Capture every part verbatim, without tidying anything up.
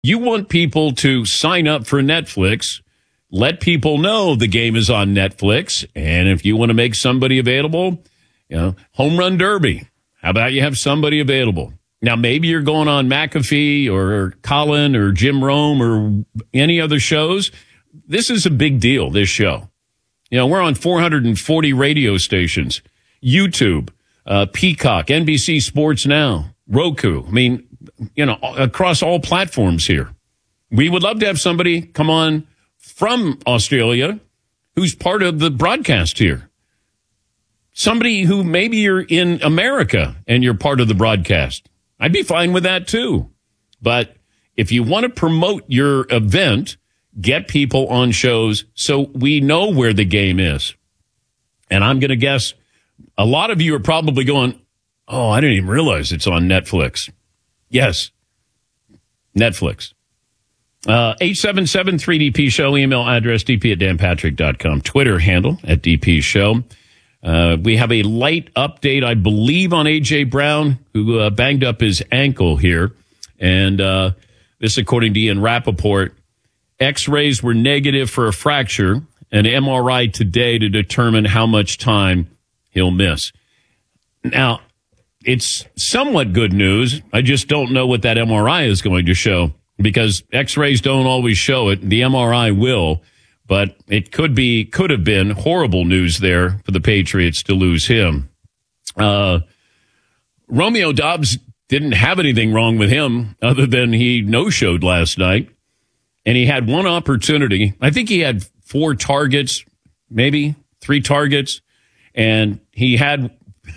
You want people to sign up for Netflix, let people know the game is on Netflix, and if you want to make somebody available, you know, Home Run Derby, how about you have somebody available? Now, maybe you're going on McAfee or Colin or Jim Rome or any other shows. This is a big deal, this show. You know, we're on four hundred forty radio stations, YouTube, uh, Peacock, N B C Sports Now, Roku. I mean, you know, across all platforms here. We would love to have somebody come on from Australia who's part of the broadcast here. Somebody who maybe you're in America and you're part of the broadcast. I'd be fine with that too. But if you want to promote your event, get people on shows so we know where the game is. And I'm going to guess a lot of you are probably going, oh, I didn't even realize it's on Netflix. Yes, Netflix. Uh, eight seven seven three D P show, email address d p at dan patrick dot com, Twitter handle at D P show. Uh, we have a light update, I believe, on A J. Brown, who uh, banged up his ankle here. And uh, this, according to Ian Rappaport, X-rays were negative for a fracture, an M R I today to determine how much time he'll miss. Now, it's somewhat good news. I just don't know what that M R I is going to show because X-rays don't always show it. The M R I will. But it could be, could have been horrible news there for the Patriots to lose him. Uh, Romeo Doubs didn't have anything wrong with him other than he no-showed last night. And he had one opportunity. I think he had four targets, maybe three targets. And he had,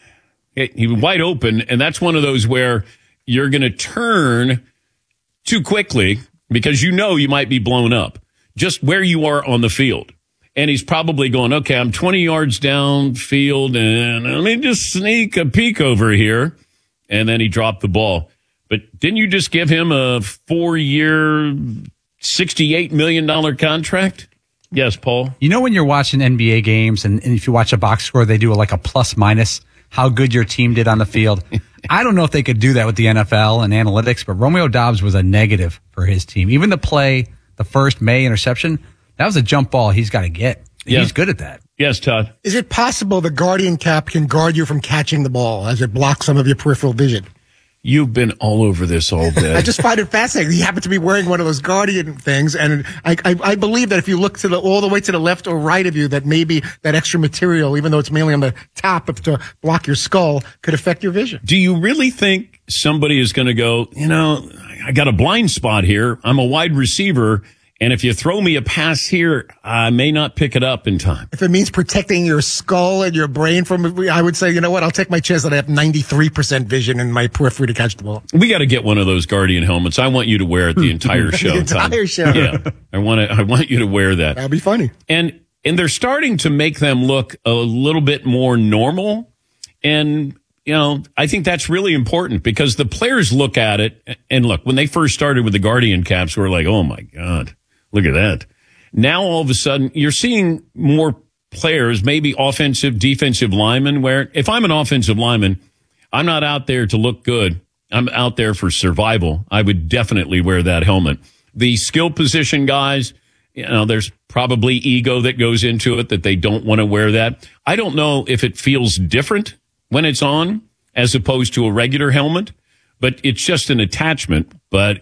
he was wide open. And that's one of those where you're going to turn too quickly because you know you might be blown up. Just where you are on the field. And he's probably going, okay, I'm twenty yards downfield, and let me just sneak a peek over here. And then he dropped the ball. But didn't you just give him a four-year, sixty-eight million dollars contract? Yes, Paul? You know when you're watching N B A games, and, and if you watch a box score, they do like a plus-minus, how good your team did on the field. I don't know if they could do that with the N F L and analytics, but Romeo Doubs was a negative for his team. Even the play... The first May interception, that was a jump ball he's got to get. Yeah. He's good at that. Yes, Todd. Is it possible the Guardian cap can guard you from catching the ball as it blocks some of your peripheral vision? You've been all over this all day. I just find it fascinating. He happened to be wearing one of those Guardian things, and I, I, I believe that if you look to the all the way to the left or right of you, that maybe that extra material, even though it's mainly on the top of to block your skull, could affect your vision. Do you really think somebody is going to go, you know, I got a blind spot here. I'm a wide receiver. And if you throw me a pass here, I may not pick it up in time. If it means protecting your skull and your brain from, I would say, you know what, I'll take my chance that I have ninety-three percent vision in my periphery to catch the ball. We got to get one of those Guardian helmets. I want you to wear it the entire show. the entire Tom. show. Yeah. I want to, I want you to wear that. That'd be funny. And, and they're starting to make them look a little bit more normal. And, you know, I think that's really important because the players look at it and look, when they first started with the Guardian caps, we were like, oh my God. Look at that. Now, all of a sudden, you're seeing more players, maybe offensive, defensive linemen, where if I'm an offensive lineman, I'm not out there to look good. I'm out there for survival. I would definitely wear that helmet. The skill position guys, you know, there's probably ego that goes into it that they don't want to wear that. I don't know if it feels different when it's on as opposed to a regular helmet, but it's just an attachment. But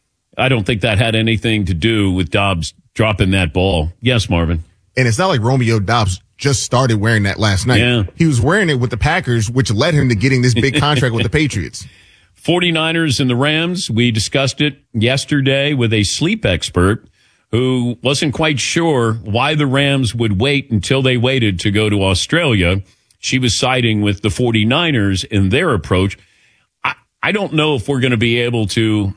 I don't think that had anything to do with Doubs dropping that ball. Yes, Marvin. And it's not like Romeo Doubs just started wearing that last night. Yeah. He was wearing it with the Packers, which led him to getting this big contract with the Patriots. forty-niners and the Rams, we discussed it yesterday with a sleep expert who wasn't quite sure why the Rams would wait until they waited to go to Australia. She was siding with the forty-niners in their approach. I, I don't know if we're going to be able to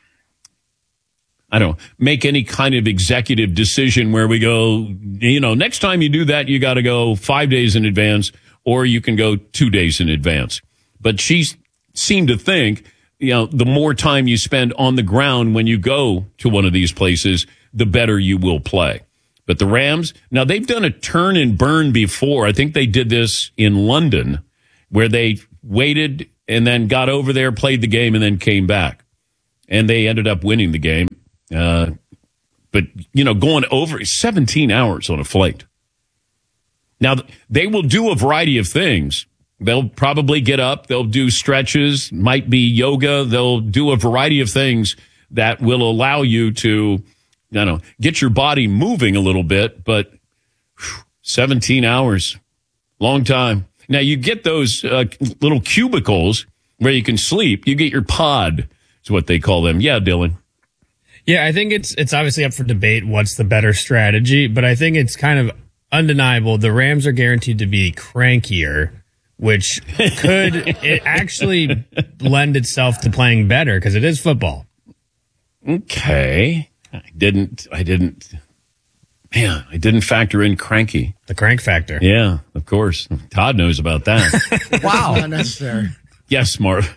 I don't know, make any kind of executive decision where we go, you know, next time you do that, you got to go five days in advance or you can go two days in advance. But she seemed to think, you know, the more time you spend on the ground when you go to one of these places, the better you will play. But the Rams, now they've done a turn and burn before. I think they did this in London where they waited and then got over there, played the game and then came back. and they ended up winning the game. Uh, but, you know, going over seventeen hours on a flight. Now, they will do a variety of things. They'll probably get up. They'll do stretches, might be yoga. They'll do a variety of things that will allow you to, you know, get your body moving a little bit. But whew, seventeen hours, long time. Now, you get those uh, little cubicles where you can sleep. You get your pod, is what they call them. Yeah, Dylan. Yeah, I think it's it's obviously up for debate what's the better strategy, but I think it's kind of undeniable. The Rams are guaranteed to be crankier, which could it actually lend itself to playing better because it is football. Okay. I didn't, I didn't, man, I didn't factor in cranky. The crank factor. Yeah, of course. Todd knows about that. Wow. Not necessary. Yes, Marv.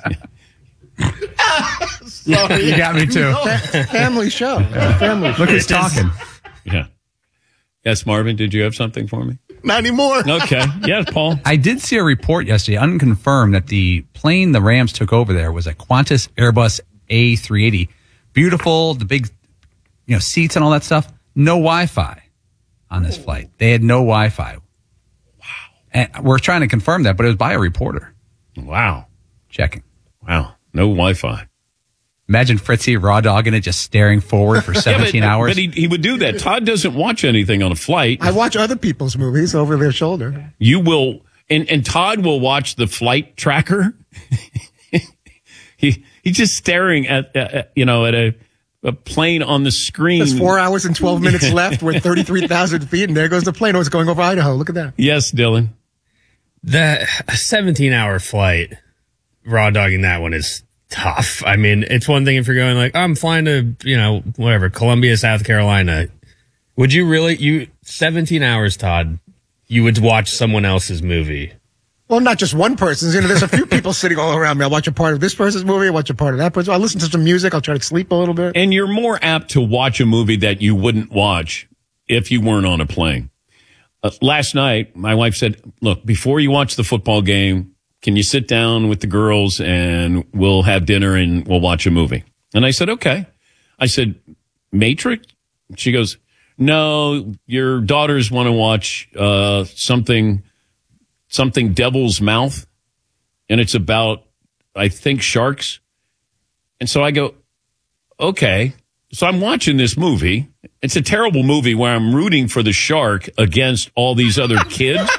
Sorry. You got me too. Fa- family show. Family show. Look who's talking. Yeah. Yes, Marvin, did you have something for me? Not anymore. Okay. Yes, Paul. I did see a report yesterday, unconfirmed, that the plane the Rams took over there was a Qantas Airbus A three eighty. Beautiful, the big, you know, seats and all that stuff. No Wi-Fi on this flight. They had no Wi-Fi. Wow. And we're trying to confirm that, but it was by a reporter. Wow. Checking. Wow. No Wi-Fi. Imagine Fritzy raw dogging it, just staring forward for seventeen yeah, but, hours. But he, he would do that. Todd doesn't watch anything on a flight. I watch other people's movies over their shoulder. You will, and, and Todd will watch the flight tracker. he he's just staring at, at you know at a, a plane on the screen. There's four hours and twelve minutes left with thirty-three thousand feet, and there goes the plane. Oh, it's going over Idaho. Look at that. Yes, Dylan. The seventeen-hour flight, raw dogging that one is tough. I mean, it's one thing if you're going like, oh, I'm flying to, you know, whatever, Columbia, South Carolina. Would you really, you, seventeen hours, Todd, you would watch someone else's movie? Well, not just one person's. You know, there's a few people sitting all around me. I'll watch a part of this person's movie. I'll watch a part of that person. I'll listen to some music. I'll try to sleep a little bit. And you're more apt to watch a movie that you wouldn't watch if you weren't on a plane. Uh, last night, my wife said, look, before you watch the football game, can you sit down with the girls and we'll have dinner and we'll watch a movie? And I said, okay. I said, Matrix? She goes, no, your daughters want to watch uh, something, something Devil's Mouth. And it's about, I think, sharks. And so I go, okay. So I'm watching this movie. It's a terrible movie where I'm rooting for the shark against all these other kids.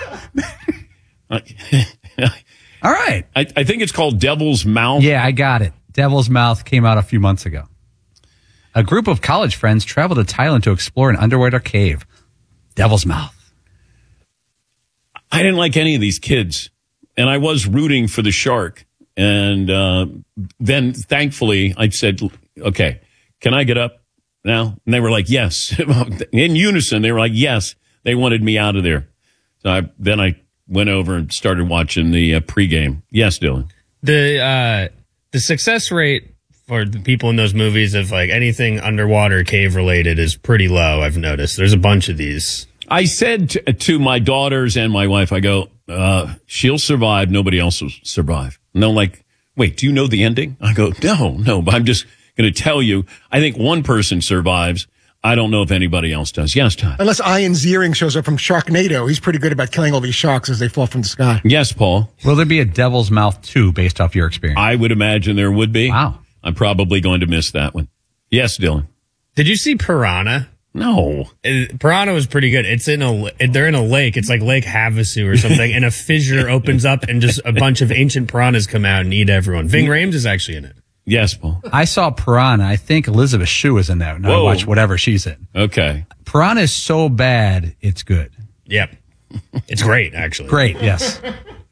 All right. I, I think it's called Devil's Mouth. Yeah, I got it. Devil's Mouth came out a few months ago. A group of college friends traveled to Thailand to explore an underwater cave. Devil's Mouth. I didn't like any of these kids, and I was rooting for the shark. And uh, then, thankfully, I said, okay, can I get up now? And they were like, yes. In unison, they were like, yes. They wanted me out of there. So I, then I went over and started watching the uh, pregame. Yes, Dylan. The uh, the success rate for the people in those movies of like anything underwater cave related is pretty low. I've noticed there's a bunch of these. I said to, to my daughters and my wife, I go, uh, she'll survive. Nobody else will survive. And they're like, wait, do you know the ending? I go, no, no, but I'm just going to tell you. I think one person survives. I don't know if anybody else does. Yes, Todd. Unless Ian Ziering shows up from Sharknado. He's pretty good about killing all these sharks as they fall from the sky. Yes, Paul. Will there be a Devil's Mouth two based off your experience? I would imagine there would be. Wow. I'm probably going to miss that one. Yes, Dylan. Did you see Piranha? No. Uh, Piranha was pretty good. It's in a, they're in a lake. It's like Lake Havasu or something, and a fissure opens up, and just a bunch of ancient piranhas come out and eat everyone. Ving Rhames is actually in it. Yes, Paul. I saw Piranha. I think Elizabeth Shue is in that. And I Whoa. watch whatever she's in. Okay. Piranha is so bad, it's good. Yep. It's great, actually. Great, yes.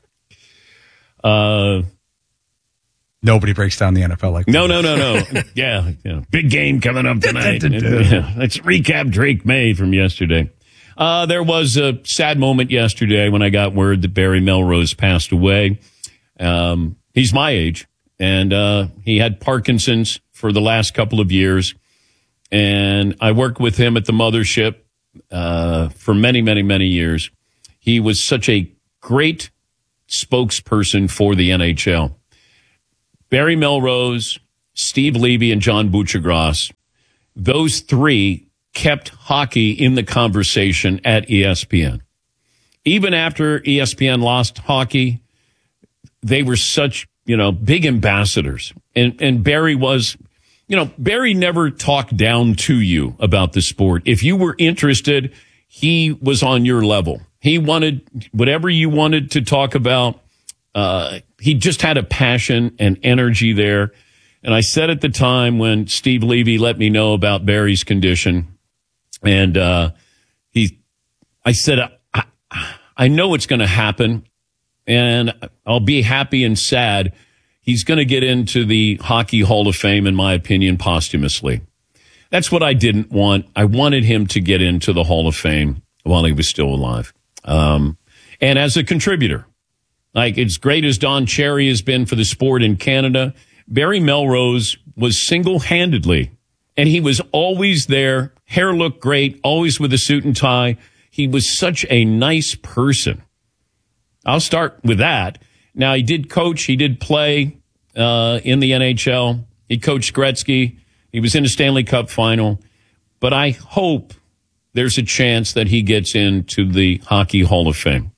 Uh, Nobody breaks down the N F L like no, no, no, no. yeah, yeah. Big game coming up tonight. Yeah. Let's recap Drake May from yesterday. Uh, there was a sad moment yesterday when I got word that Barry Melrose passed away. Um, he's my age. And uh, he had Parkinson's for the last couple of years. And I worked with him at the mothership uh, for many, many, many years. He was such a great spokesperson for the N H L. Barry Melrose Steve Levy, and John Buccigross, those three kept hockey in the conversation at E S P N. Even after E S P N lost hockey, they were such, you know, big ambassadors. And, and Barry was, you know, Barry never talked down to you about the sport. If you were interested, he was on your level. He wanted whatever you wanted to talk about. Uh, he just had a passion and energy there. And I said at the time when Steve Levy let me know about Barry's condition, and uh, he, I said, I, I know it's going to happen, and I'll be happy and sad. He's going to get into the Hockey Hall of Fame, in my opinion, posthumously. That's what I didn't want. I wanted him to get into the Hall of Fame while he was still alive. Um, and as a contributor, like as great as Don Cherry has been for the sport in Canada, Barry Melrose was single-handedly, and he was always there. Hair looked great, always with a suit and tie. He was such a nice person. I'll start with that. Now, he did coach. He did play uh, in the N H L. He coached Gretzky. He was in a Stanley Cup final. But I hope there's a chance that he gets into the Hockey Hall of Fame.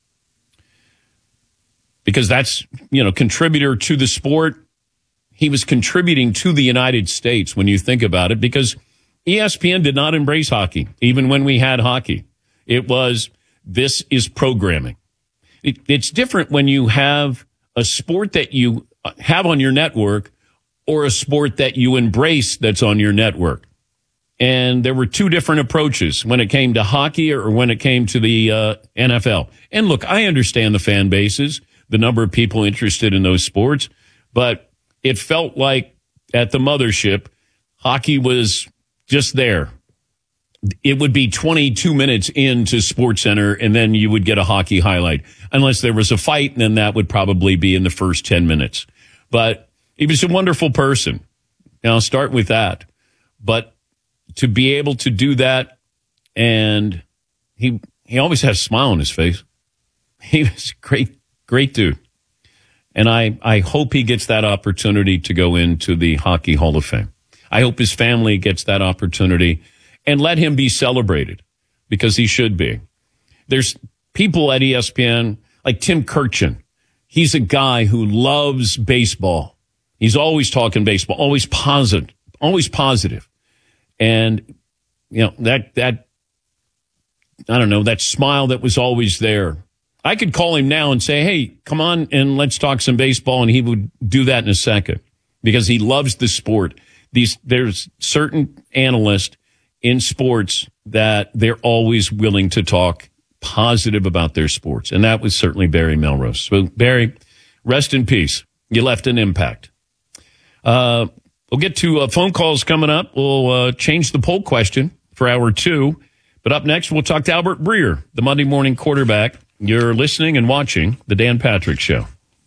Because that's, you know, contributor to the sport. He was contributing to the United States when you think about it, because E S P N did not embrace hockey, even when we had hockey. It was, this is programming. It, it's different when you have a sport that you have on your network or a sport that you embrace that's on your network. And there were two different approaches when it came to hockey or when it came to the uh, N F L. And look, I understand the fan bases, the number of people interested in those sports, but it felt like at the mothership, hockey was just there. It would be twenty-two minutes into SportsCenter, and then you would get a hockey highlight. Unless there was a fight, and then that would probably be in the first ten minutes. But he was a wonderful person. Now, I'll start with that. But to be able to do that, and he he always had a smile on his face. He was a great, great dude. And I, I hope he gets that opportunity to go into the Hockey Hall of Fame. I hope his family gets that opportunity, and let him be celebrated, because he should be. There's people at E S P N like Tim Kurkjian. He's a guy who loves baseball. He's always talking baseball, always positive, always positive. And, you know, that, that, I don't know, that smile that was always there. I could call him now and say, hey, come on and let's talk some baseball. And he would do that in a second, because he loves the sport. These, there's certain analysts in sports that they're always willing to talk positive about their sports. And that was certainly Barry Melrose. So, Barry, rest in peace. You left an impact. Uh, we'll get to uh, phone calls coming up. We'll uh, change the poll question for hour two. But up next, we'll talk to Albert Breer, the Monday morning quarterback. You're listening and watching The Dan Patrick Show.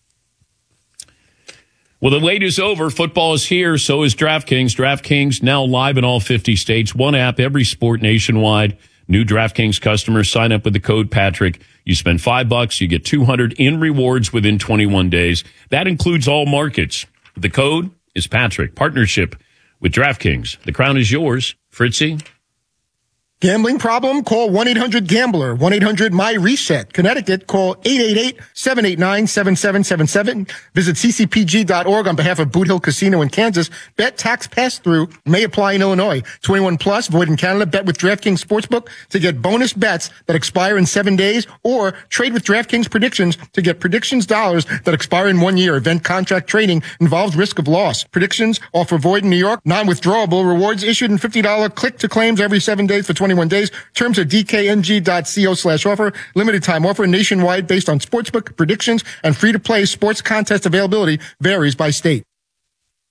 Well, the wait is over. Football is here. So is DraftKings. DraftKings now live in all fifty states. One app, every sport nationwide. New DraftKings customers sign up with the code Patrick. You spend five bucks, you get two hundred in rewards within twenty-one days. That includes all markets. The code is Patrick. Partnership with DraftKings. The crown is yours. Fritzy? Gambling problem? Call one eight hundred gambler, one eight hundred my reset. Connecticut, call eight eight eight, seven eight nine, seven seven seven seven. Visit c c p g dot org on behalf of Boot Hill Casino in Kansas. Bet tax pass-through may apply in Illinois. twenty-one plus, void in Canada. Bet with DraftKings Sportsbook to get bonus bets that expire in seven days, or trade with DraftKings Predictions to get predictions dollars that expire in one year. Event contract trading involves risk of loss. Predictions offer void in New York. Non-withdrawable. Rewards issued in fifty dollars click to claims every seven days for twenty-one days. Terms are d k n g dot co slash offer. Limited time offer nationwide based on sportsbook predictions, and free to play sports contest availability varies by state.